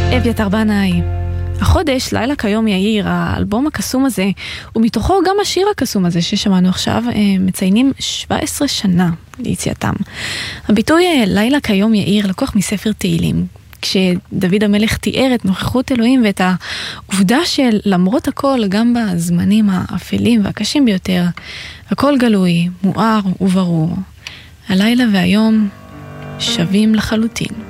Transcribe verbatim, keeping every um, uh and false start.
אביתר בנאי. החודש, לילה כיום יאיר, האלבום הקסום הזה, ומתוכו גם השיר הקסום הזה ששמענו עכשיו, מציינים שבע עשרה שנה ליציאתם. הביטוי לילה כיום יאיר לקוח מספר תהילים, כשדוד המלך תיאר את נוכחות אלוהים ואת העובדה שלמרות הכל, גם בזמנים האפלים והקשים ביותר, הכל גלוי, מואר וברור. הלילה והיום שווים לחלוטין.